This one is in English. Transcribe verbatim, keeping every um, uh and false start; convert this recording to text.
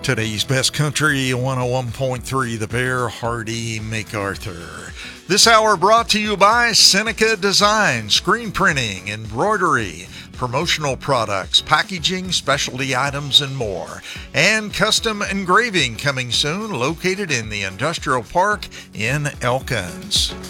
Today's Best Country one oh one point three The Bear, Hardy, MacArthur. This hour brought to you by Seneca Design, screen printing, embroidery, promotional products, packaging, specialty items, and more. And custom engraving coming soon, located in the Industrial Park in Elkins.